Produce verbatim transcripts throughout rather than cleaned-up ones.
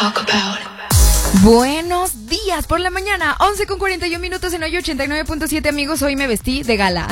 talk about. Buenos días por la mañana, once con cuarenta y un minutos en hoy ochenta y nueve punto siete, amigos. Hoy me vestí de gala.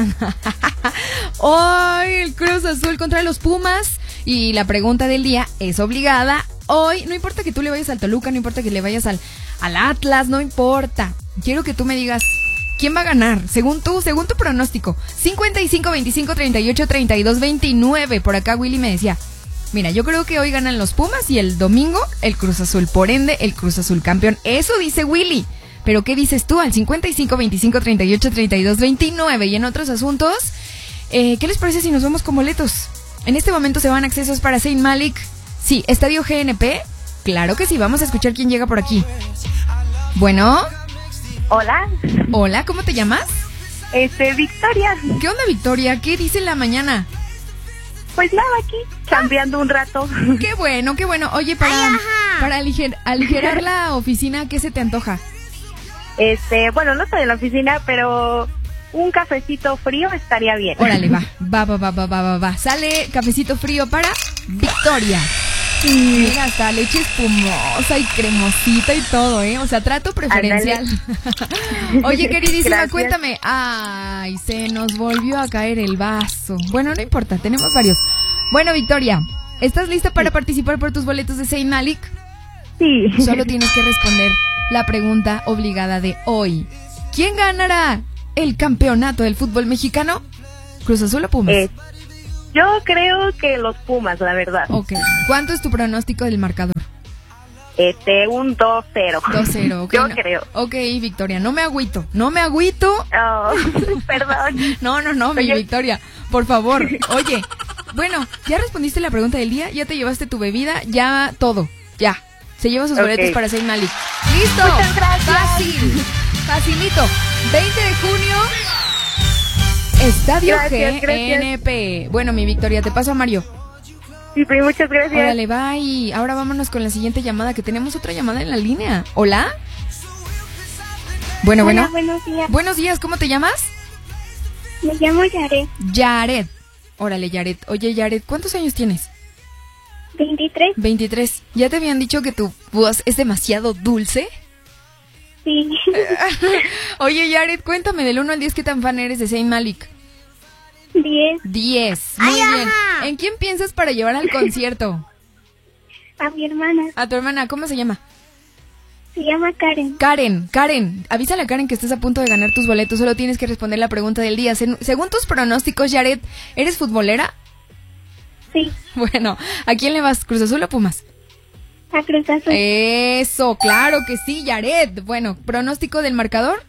Hoy el Cruz Azul contra los Pumas. Y la pregunta del día es obligada. Hoy, no importa que tú le vayas al Toluca, no importa que le vayas al, al Atlas, no importa. Quiero que tú me digas quién va a ganar, según tú, según tu pronóstico. cincuenta y cinco, veinticinco, treinta y ocho, treinta y dos, veintinueve. Por acá Willy me decía, mira, yo creo que hoy ganan los Pumas y el domingo el Cruz Azul. Por ende, el Cruz Azul campeón. Eso dice Willy. Pero ¿qué dices tú al cincuenta y cinco, veinticinco, treinta y ocho, treinta y dos, veintinueve? Y en otros asuntos, eh, ¿qué les parece si nos vamos con boletos? En este momento se van accesos para Saint Malik. Sí, Estadio G N P. Claro que sí, vamos a escuchar quién llega por aquí. Bueno. Hola. Hola, ¿cómo te llamas? Este, Victoria. ¿Qué onda, Victoria? ¿Qué dice en la mañana? Pues nada, aquí, cambiando un rato. Qué bueno, qué bueno. Oye, para, Ay, para aliger, aligerar la oficina, ¿qué se te antoja? Este, bueno, no estoy en la oficina, pero un cafecito frío estaría bien. Órale, va, va, va, va, va, va, va, va. Sale cafecito frío para Victoria. Mira, hasta leche espumosa y cremosita y todo, ¿eh? O sea, trato preferencial. Oye, queridísima, Gracias. cuéntame. Ay, se nos volvió a caer el vaso. Bueno, no importa, tenemos varios. Bueno, Victoria, ¿estás lista para participar por tus boletos de Saint Malik? Sí. Solo tienes que responder la pregunta obligada de hoy. ¿Quién ganará el campeonato del fútbol mexicano? ¿Cruz Azul o Pumas? Eh, yo creo que los Pumas, la verdad. Ok. ¿Cuánto es tu pronóstico del marcador? Este, un dos cero. dos cero, ok. Yo no. creo. Ok, Victoria, no me agüito, no me agüito. Oh, perdón. No, no, no, mi Oye. Victoria, por favor. Oye, bueno, ya respondiste la pregunta del día, ya te llevaste tu bebida, ya todo, ya. Se lleva sus Ok. boletos para Saint Malik. ¡Listo! Muchas gracias. Fácil, facilito. veinte de junio, Estadio Gracias, G N P. Bueno, mi Victoria, te paso a Mario. Sí, pues, muchas gracias. Órale, bye. Ahora vámonos con la siguiente llamada, que tenemos otra llamada en la línea. ¿Hola? Bueno, Hola, bueno. buenos días. Buenos días, ¿cómo te llamas? Me llamo Yaret. Yaret. Órale, Yaret. Oye, Yaret, ¿cuántos años tienes? veintitrés. veintitrés. ¿Ya te habían dicho que tu voz es demasiado dulce? Sí. Oye, Yaret, cuéntame del uno al diez, ¿qué tan fan eres de Saint Malik? diez. diez. Muy bien. ¿En quién piensas para llevar al concierto? A mi hermana. A tu hermana, ¿cómo se llama? Se llama Karen. Karen, Karen, avísale a Karen que estás a punto de ganar tus boletos. Solo tienes que responder la pregunta del día. Se- Según tus pronósticos, Yaret, ¿eres futbolera? Sí. Bueno, ¿a quién le vas? ¿Cruz Azul o Pumas? A Cruz Azul. Eso, claro que sí, Yaret. Bueno, ¿pronóstico del marcador?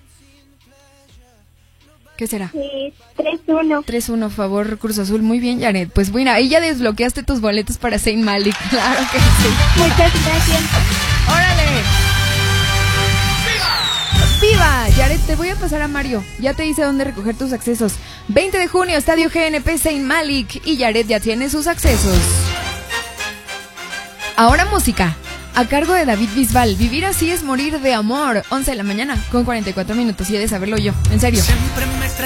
¿Qué será? Eh, tres uno. tres uno, favor, Cruz Azul. Muy bien, Yaret. Pues bueno, ahí ya desbloqueaste tus boletos para Saint Malik. Claro que sí. Muchas gracias. ¡Órale! ¡Viva! Yaret, te voy a pasar a Mario. Ya te dice dónde recoger tus accesos. veinte de junio, Estadio G N P Saint Malik. Y Yaret ya tiene sus accesos. Ahora música. A cargo de David Bisbal. Vivir así es morir de amor. once de la mañana con cuarenta y cuatro minutos. Y he de saberlo yo. En serio.